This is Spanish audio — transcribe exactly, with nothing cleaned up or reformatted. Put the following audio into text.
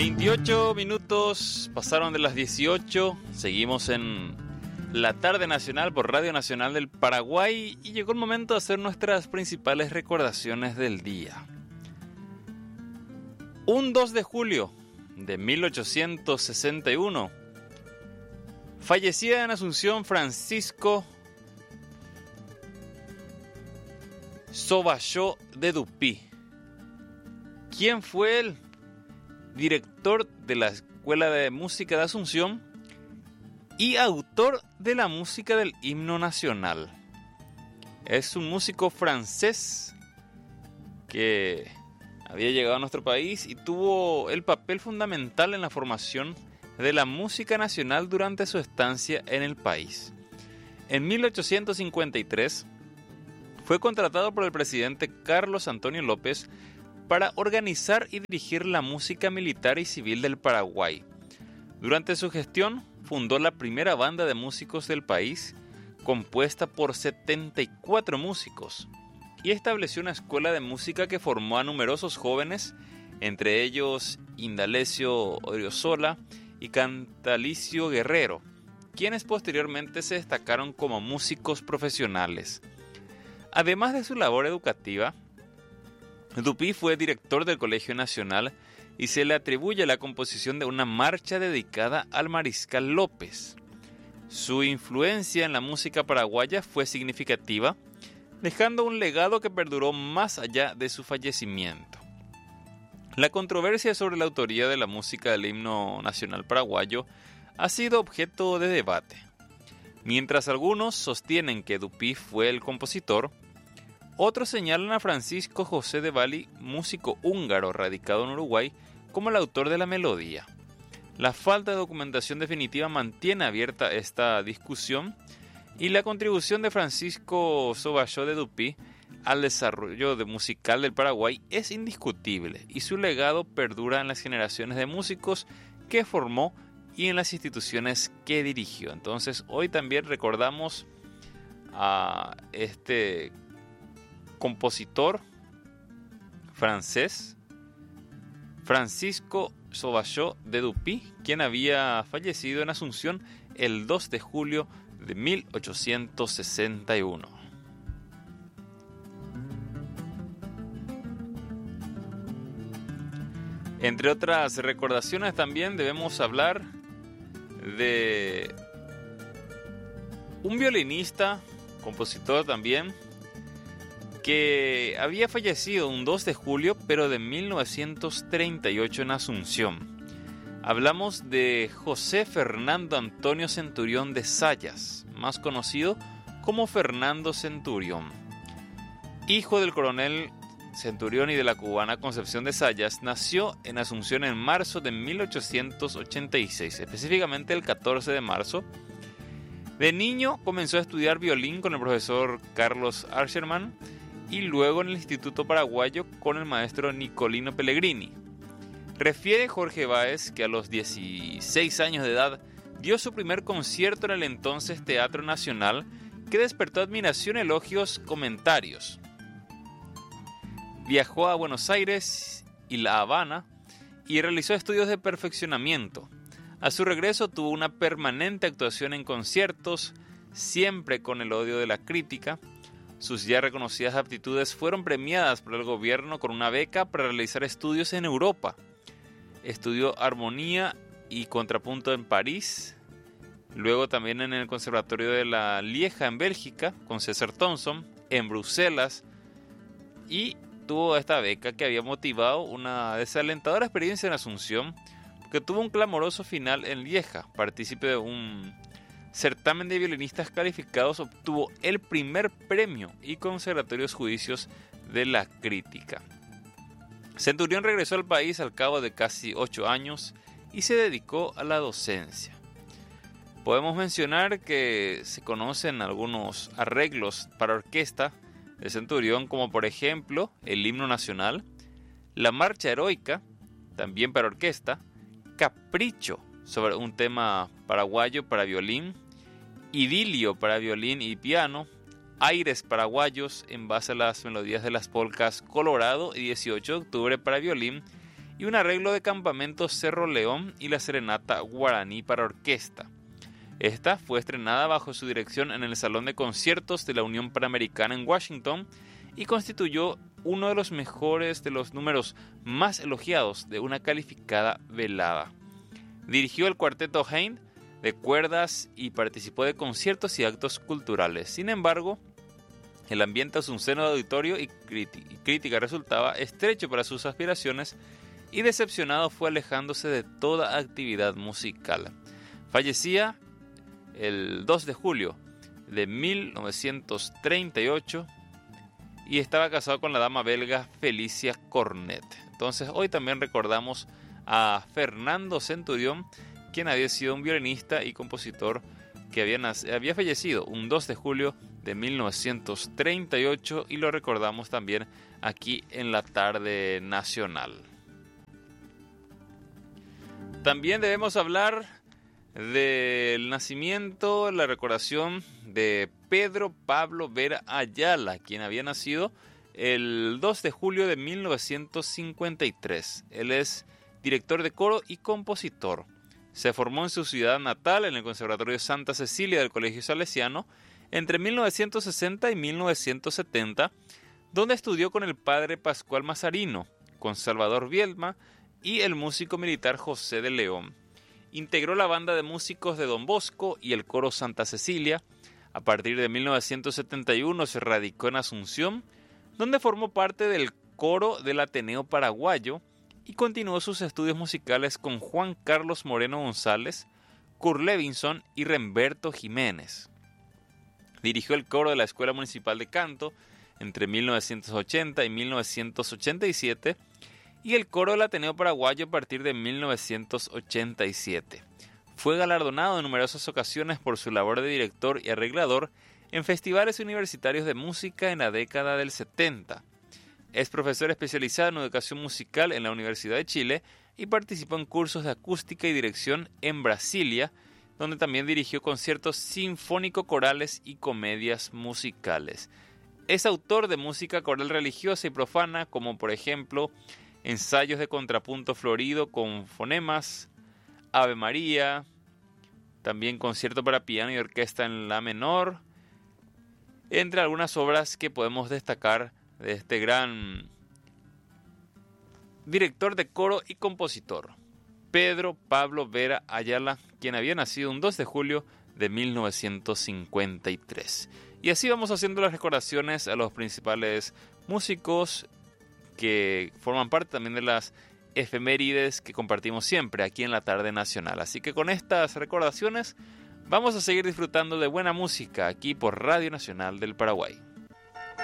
veintiocho minutos pasaron de las dieciocho, seguimos en la tarde nacional por Radio Nacional del Paraguay y llegó el momento de hacer nuestras principales recordaciones del día. Un dos de julio de mil ochocientos sesenta y uno, fallecía en Asunción Francisco Soballó de Dupí. ¿Quién fue él? Director de la Escuela de Música de Asunción y autor de la música del himno nacional. Es un músico francés que había llegado a nuestro país y tuvo el papel fundamental en la formación de la música nacional durante su estancia en el país. En mil ochocientos cincuenta y tres fue contratado por el presidente Carlos Antonio López para organizar y dirigir la música militar y civil del Paraguay. Durante su gestión, fundó la primera banda de músicos del país, compuesta por setenta y cuatro músicos, y estableció una escuela de música que formó a numerosos jóvenes, entre ellos Indalecio Odriozola y Cantalicio Guerrero, quienes posteriormente se destacaron como músicos profesionales. Además de su labor educativa, Dupí fue director del Colegio Nacional y se le atribuye la composición de una marcha dedicada al Mariscal López. Su influencia en la música paraguaya fue significativa, dejando un legado que perduró más allá de su fallecimiento. La controversia sobre la autoría de la música del himno nacional paraguayo ha sido objeto de debate. Mientras algunos sostienen que Dupí fue el compositor, otros señalan a Francisco José de Bali, músico húngaro radicado en Uruguay, como el autor de la melodía. La falta de documentación definitiva mantiene abierta esta discusión y la contribución de Francisco Soballó de Dupí al desarrollo de musical del Paraguay es indiscutible y su legado perdura en las generaciones de músicos que formó y en las instituciones que dirigió. Entonces hoy también recordamos a este compositor francés Francisco Soballó de Dupí, quien había fallecido en Asunción el dos de julio de mil ochocientos sesenta y uno. Entre otras recordaciones también debemos hablar de un violinista, compositor también, que había fallecido un dos de julio, pero de mil novecientos treinta y ocho en Asunción. Hablamos de José Fernando Antonio Centurión de Zayas, más conocido como Fernando Centurión. Hijo del coronel Centurión y de la cubana Concepción de Zayas, nació en Asunción en marzo de mil ochocientos ochenta y seis, específicamente el catorce de marzo. De niño comenzó a estudiar violín con el profesor Carlos Archerman y luego en el Instituto Paraguayo con el maestro Nicolino Pellegrini. Refiere Jorge Báez que a los dieciséis años de edad dio su primer concierto en el entonces Teatro Nacional, que despertó admiración, elogios, comentarios. Viajó a Buenos Aires y La Habana y realizó estudios de perfeccionamiento. A su regreso tuvo una permanente actuación en conciertos, siempre con el odio de la crítica. Sus ya reconocidas aptitudes fueron premiadas por el gobierno con una beca para realizar estudios en Europa. Estudió armonía y contrapunto en París, luego también en el Conservatorio de la Lieja en Bélgica con César Thompson, en Bruselas, y tuvo esta beca que había motivado una desalentadora experiencia en Asunción, que tuvo un clamoroso final en Lieja. Partícipe de un certamen de violinistas calificados, obtuvo el primer premio y consagratorios juicios de la crítica. Centurión regresó al país al cabo de casi ocho años y se dedicó a la docencia. Podemos mencionar que se conocen algunos arreglos para orquesta de Centurión, como por ejemplo el himno nacional, la marcha heroica, también para orquesta, Capricho, sobre un tema paraguayo para violín, Idilio para violín y piano, Aires paraguayos en base a las melodías de las polcas Colorado y dieciocho de octubre para violín, y un arreglo de Campamento Cerro León y la Serenata Guaraní para orquesta. Esta fue estrenada bajo su dirección en el Salón de Conciertos de la Unión Panamericana en Washington y constituyó uno de los mejores de los números más elogiados de una calificada velada. Dirigió el Cuarteto Hein de cuerdas y participó de conciertos y actos culturales. Sin embargo, el ambiente azuceno de auditorio y, y crítica resultaba estrecho para sus aspiraciones y decepcionado fue alejándose de toda actividad musical. Fallecía el dos de julio de mil novecientos treinta y ocho y estaba casado con la dama belga Felicia Cornet. Entonces hoy también recordamos a Fernando Centurión, quien había sido un violinista y compositor que había, nac- había fallecido un dos de julio de mil novecientos treinta y ocho y lo recordamos también aquí en la tarde nacional. También debemos hablar del nacimiento, la recordación de Pedro Pablo Vera Ayala, quien había nacido el dos de julio de mil novecientos cincuenta y tres. Él es director de coro y compositor. Se formó en su ciudad natal en el Conservatorio Santa Cecilia del Colegio Salesiano entre mil novecientos sesenta y mil novecientos setenta, donde estudió con el padre Pascual Mazarino, con Salvador Bielma y el músico militar José de León. Integró la banda de músicos de Don Bosco y el coro Santa Cecilia. A partir de mil novecientos setenta y uno se radicó en Asunción, donde formó parte del coro del Ateneo Paraguayo y continuó sus estudios musicales con Juan Carlos Moreno González, Kurt Levinson y Remberto Jiménez. Dirigió el coro de la Escuela Municipal de Canto entre mil novecientos ochenta y mil novecientos ochenta y siete y el coro del Ateneo Paraguayo a partir de mil novecientos ochenta y siete. Fue galardonado en numerosas ocasiones por su labor de director y arreglador en festivales universitarios de música en la década del setenta. Es profesor especializado en educación musical en la Universidad de Chile y participó en cursos de acústica y dirección en Brasilia, donde también dirigió conciertos sinfónico-corales y comedias musicales. Es autor de música coral religiosa y profana, como por ejemplo ensayos de contrapunto florido con fonemas, Ave María, también concierto para piano y orquesta en la menor, entre algunas obras que podemos destacar de este gran director de coro y compositor, Pedro Pablo Vera Ayala, quien había nacido un dos de julio de mil novecientos cincuenta y tres. Y así vamos haciendo las recordaciones a los principales músicos que forman parte también de las efemérides que compartimos siempre aquí en la tarde nacional. Así que con estas recordaciones vamos a seguir disfrutando de buena música aquí por Radio Nacional del Paraguay.